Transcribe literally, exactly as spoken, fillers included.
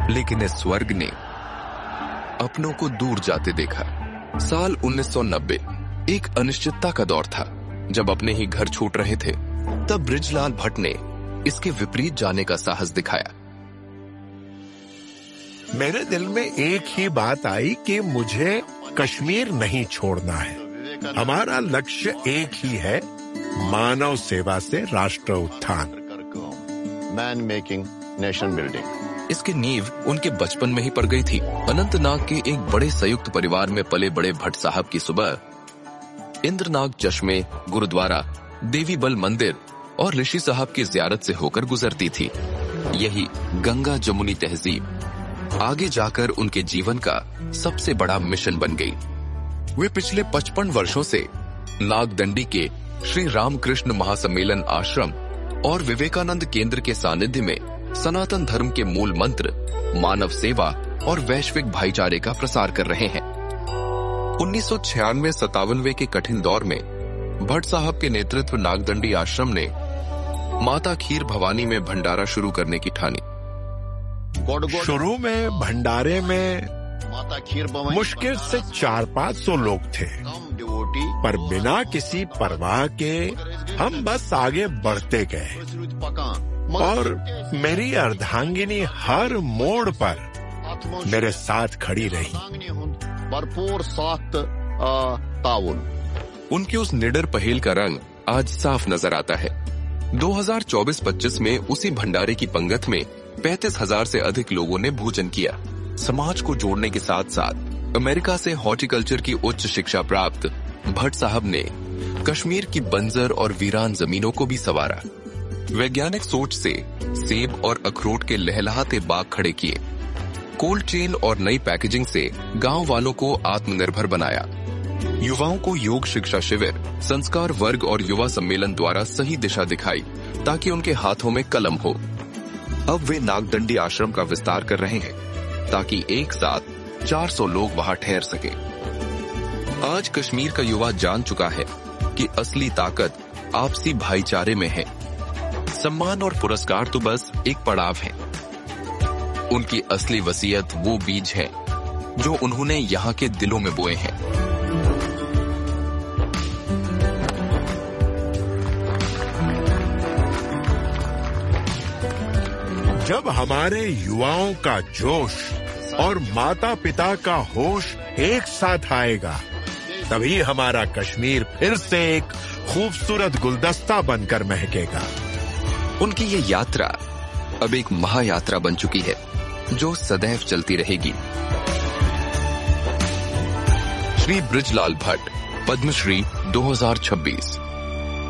लेकिन इस स्वर्ग ने अपनों को दूर जाते देखा। साल उन्नीस सौ नब्बे एक अनिश्चितता का दौर था। जब अपने ही घर छूट रहे थे, तब बृजलाल भट्ट ने इसके विपरीत जाने का साहस दिखाया। मेरे दिल में एक ही बात आई कि मुझे कश्मीर नहीं छोड़ना है। हमारा लक्ष्य एक ही है, मानव सेवा से राष्ट्र उत्थान, मैन मेकिंग नेशन बिल्डिंग। इसकी नींव उनके बचपन में ही पड़ गई थी। अनंतनाग के एक बड़े संयुक्त परिवार में पले बड़े भट्ट साहब की सुबह इंद्रनाग चश्मे, गुरुद्वारा, देवी बल मंदिर और ऋषि साहब की जियारत से होकर गुजरती थी। यही गंगा जमुनी तहजीब आगे जाकर उनके जीवन का सबसे बड़ा मिशन बन गई। वे पिछले पचपन वर्षों से नागदंडी के श्री रामकृष्ण महासम्मेलन आश्रम और विवेकानंद केंद्र के सानिध्य में सनातन धर्म के मूल मंत्र, मानव सेवा और वैश्विक भाईचारे का प्रसार कर रहे हैं। उन्नीस सौ छियानवे सतावनवे के कठिन दौर में भट्ट साहब के नेतृत्व नागदंडी आश्रम ने माता खीर भवानी में भंडारा शुरू करने की ठानी। शुरू में भंडारे में मुश्किल से चार पाँच सौ लोग थे, पर बिना किसी परवाह के हम बस आगे बढ़ते गए और मेरी अर्धांगिनी हर मोड़ पर मेरे साथ खड़ी रही। भरपूर साथ ताउन। उनकी उस निडर पहेल का रंग आज साफ नजर आता है। दो हज़ार चौबीस पच्चीस में उसी भंडारे की पंगत में पैंतीस हजार से अधिक लोगों ने भोजन किया। समाज को जोड़ने के साथ साथ अमेरिका से हॉर्टिकल्चर की उच्च शिक्षा प्राप्त भट्ट साहब ने कश्मीर की बंजर और वीरान जमीनों को भी संवारा। वैज्ञानिक सोच से सेब और अखरोट के लहलहाते बाग खड़े किए। कोल्ड चेन और नई पैकेजिंग से गांव वालों को आत्मनिर्भर बनाया। युवाओं को योग शिक्षा शिविर, संस्कार वर्ग और युवा सम्मेलन द्वारा सही दिशा दिखाई ताकि उनके हाथों में कलम हो। अब वे नागदंडी आश्रम का विस्तार कर रहे हैं ताकि एक साथ चार सौ लोग वहां ठहर सके। आज कश्मीर का युवा जान चुका है कि असली ताकत आपसी भाईचारे में है। सम्मान और पुरस्कार तो बस एक पड़ाव है। उनकी असली वसीयत वो बीज है जो उन्होंने यहाँ के दिलों में बोए हैं। जब हमारे युवाओं का जोश और माता पिता का होश एक साथ आएगा, तभी हमारा कश्मीर फिर से एक खूबसूरत गुलदस्ता बनकर महकेगा। उनकी ये यात्रा अब एक महायात्रा बन चुकी है जो सदैव चलती रहेगी। श्री बृजलाल भट्ट, पद्मश्री दो हज़ार छब्बीस।